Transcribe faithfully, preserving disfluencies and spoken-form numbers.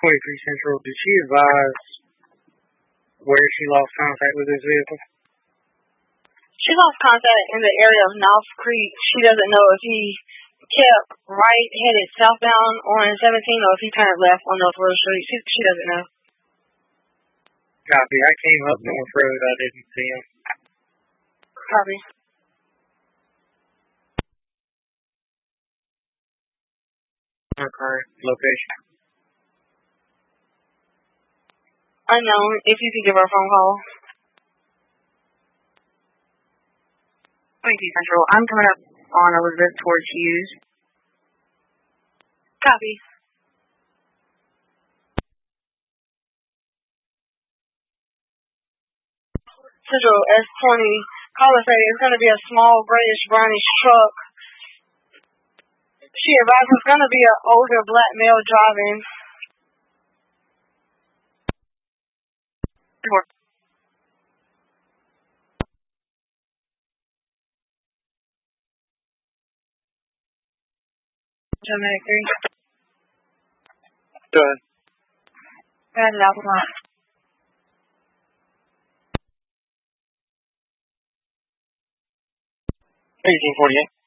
twenty-three Central, did she advise where she lost contact with this vehicle? She lost contact in the area of North Creek. She doesn't know if he kept right, headed southbound on seventeen, or if he turned left on North Road Street. She, she doesn't know. Copy. I came up North Road. I didn't see him. Copy. Her current location. Unknown. If you could give her a phone call. twenty-two Central. I'm coming up on Elizabeth towards Hughes. Copy. Central S twenty. Caller say it's going to be a small grayish brownish truck. She advised it's going to be an older black male driving. Sure. Dramatic three. Go ahead. Got it out of line. eighteen forty-eight.